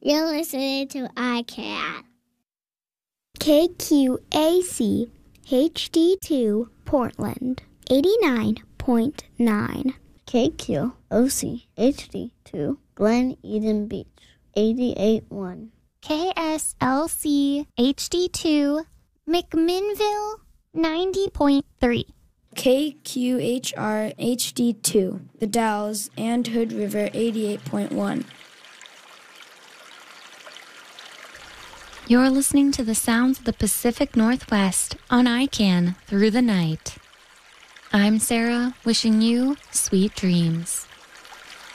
You're listening to iCat. KQAC HD2 Portland 89.9. KQOC HD2 Glen Eden Beach 88.1. KSLC HD2 McMinnville 90.3. KQHR HD2 The Dalles and Hood River 88.1. You're listening to the sounds of the Pacific Northwest on ICANN through the night. I'm Sarah, wishing you sweet dreams.